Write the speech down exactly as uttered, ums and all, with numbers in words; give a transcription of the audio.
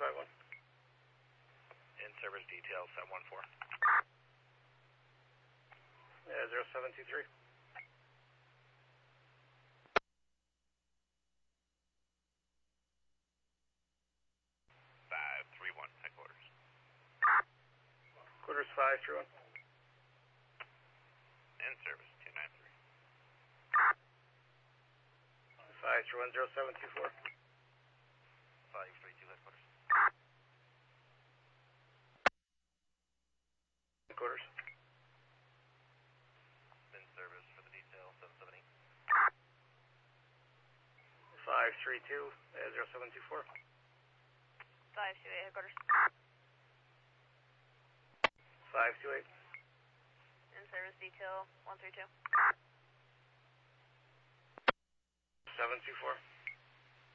five one. In service detail seven one four. Yeah, zero seven two three. five three one, headquarters. Quarters five three one. In service two nine three. five three one, zero seven two four. five three two, headquarters. Quarters. In service for the detail seven seven eight. five three two, uh, zero seven two four. five two eight, headquarters. five two eight. In service detail one three two. seven two four.